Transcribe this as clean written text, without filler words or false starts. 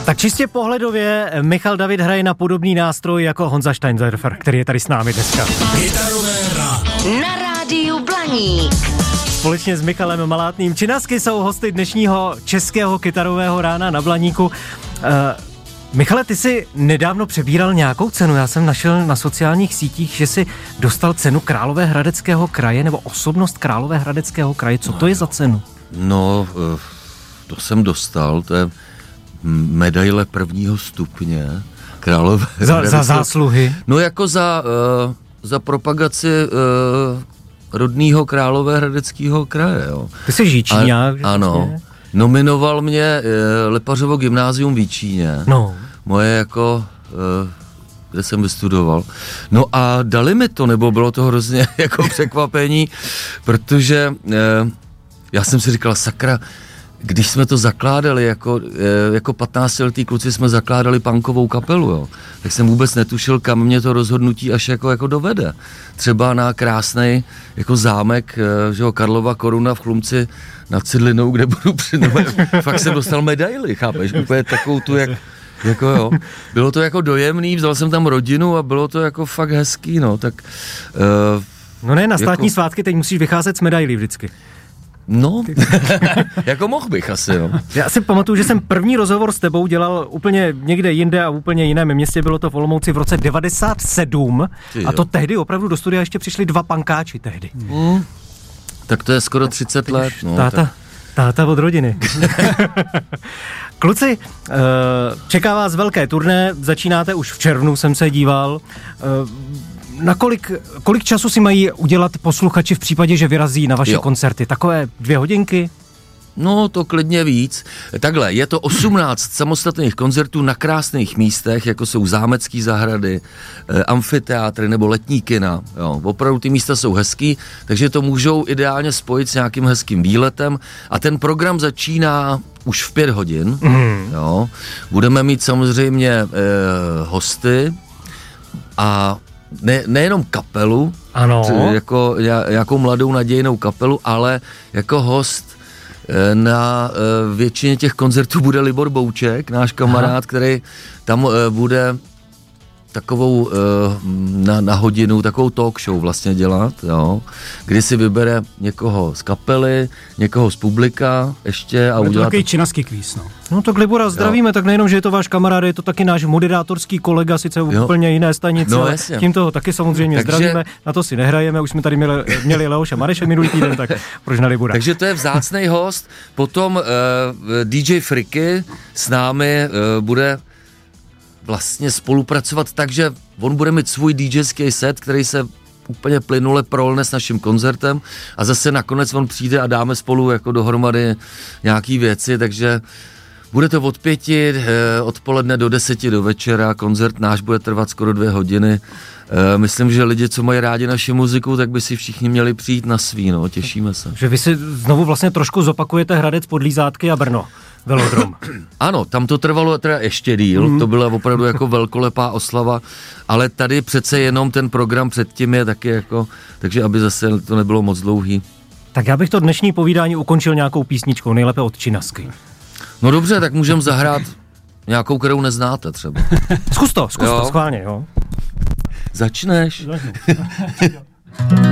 Tak čistě pohledově Michal David hraje na podobný nástroj jako Honza Steinzerfer, který je tady s námi dneska. Kytarové ráno. Na rádiu Blaník. Společně s Michalem Malátným Činasky jsou hosty dnešního českého kytarového rána na Blaníku. Michale, ty jsi nedávno přebíral nějakou cenu. Já jsem našel na sociálních sítích, že jsi dostal cenu Královéhradeckého kraje nebo osobnost Královéhradeckého kraje. Co to je za cenu? No, to jsem dostal, to je medaile prvního stupně Královéhradeckého. Za zásluhy? No jako za propagaci rodného Královéhradeckého kraje, jo. Ty jsi Žíčíňák. Ano. Vlastně? Nominoval mě Lepařovo gymnázium v Jičíně. No. Moje jako, kde jsem vystudoval. No a dali mi to, nebo bylo to hrozně jako překvapení, protože já jsem si říkal, sakra, když jsme to zakládali, jako 15letý kluci jsme zakládali punkovou kapelu, jo, tak jsem vůbec netušil, kam mě to rozhodnutí až jako dovede. Třeba na krásnej jako zámek, že jo, Karlova Koruna v Chlumci nad Cidlinou, kde budu fakt jsem dostal medaili, chápeš, úplně takovou tu, jako jo. Bylo to jako dojemný, vzal jsem tam rodinu a bylo to jako fakt hezký, no, tak... no ne, na státní svátky teď musíš vycházet s medailí vždycky. No, jako mohl bych asi, no. Já si pamatuju, že jsem první rozhovor s tebou dělal úplně někde jinde a úplně jiném městě, bylo to v Olomouci v roce 97 a to tehdy opravdu do studia ještě přišli 2 pankáči tehdy. Tak to je skoro 30 let. No, táta od rodiny. Kluci, čeká vás velké turné, začínáte už v červnu, jsem se díval. Kolik času si mají udělat posluchači v případě, že vyrazí na vaše koncerty? Takové 2 hodinky? No, to klidně víc. Takhle, je to 18 samostatných koncertů na krásných místech, jako jsou zámecký zahrady, amfiteátry nebo letní kina. Jo, opravdu ty místa jsou hezký, takže to můžou ideálně spojit s nějakým hezkým výletem a ten program začíná už v 5 hodin. Jo. Budeme mít samozřejmě hosty a nejenom kapelu, jako nějakou mladou nadějnou kapelu, ale jako host na většině těch koncertů bude Libor Bouček, náš kamarád, který tam bude takovou na hodinu, takovou talk show vlastně dělat, jo, kdy si vybere někoho z kapely, někoho z publika ještě a udělá... To takový činaský kvíz, no. No tak Libora zdravíme, tak nejenom, že je to váš kamarád, je to taky náš moderátorský kolega, sice úplně jiné stanice, ale tím toho taky samozřejmě zdravíme, na to si nehrajeme, už jsme tady měli Leoša Mareše minulý týden, tak proč na Libora. Takže to je vzácnej host, potom DJ Friky s námi bude vlastně spolupracovat tak, že on bude mít svůj DJský set, který se úplně plynule prolne s naším koncertem a zase nakonec on přijde a dáme spolu jako dohromady nějaký věci, takže bude to od 5 odpoledne do 10 do večera, koncert náš bude trvat skoro 2 hodiny. Myslím, že lidi, co mají rádi naši muziku, tak by si všichni měli přijít na svý, no, těšíme se. Že vy si znovu vlastně trošku zopakujete Hradec, Podlízátky a Brno. Velodrom. Ano, tam to trvalo teda ještě díl, to byla opravdu jako velkolepá oslava, ale tady přece jenom ten program předtím je taky jako, takže aby zase to nebylo moc dlouhý. Tak já bych to dnešní povídání ukončil nějakou písničkou, nejlépe od Činasky. No dobře, tak můžeme zahrát nějakou, kterou neznáte třeba. Zkus to, schválně, jo. Začneš.